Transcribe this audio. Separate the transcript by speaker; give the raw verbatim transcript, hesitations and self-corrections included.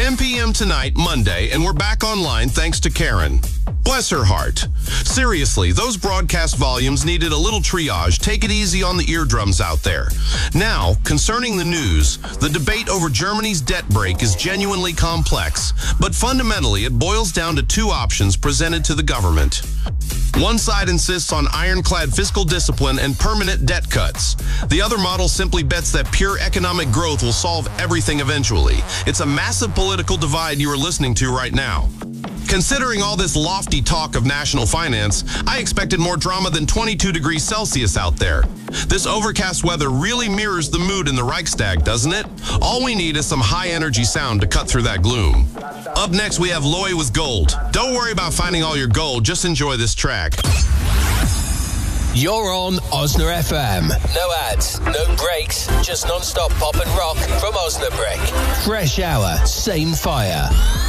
Speaker 1: ten p.m. tonight, Monday, and we're back online thanks to Karen. Bless her heart. Seriously, those broadcast volumes needed a little triage. Take it easy on the eardrums out there. Now, concerning the news, the debate over Germany's debt break is genuinely complex, but fundamentally it boils down to two options presented to the government. One side insists on ironclad fiscal discipline and permanent debt cuts. The other model simply bets that pure economic growth will solve everything eventually. It's a massive political divide you are listening to right now. Considering all this lofty talk of national finance, I expected more drama than twenty-two degrees Celsius out there. This overcast weather really mirrors the mood in the Reichstag, doesn't it? All we need is some high-energy sound to cut through that gloom. Up next, we have Loy with Gold. Don't worry about finding all your gold, just enjoy this track.
Speaker 2: You're on Osna F M. No ads, no breaks, just non-stop pop and rock from Osnabrück. Fresh hour, same fire.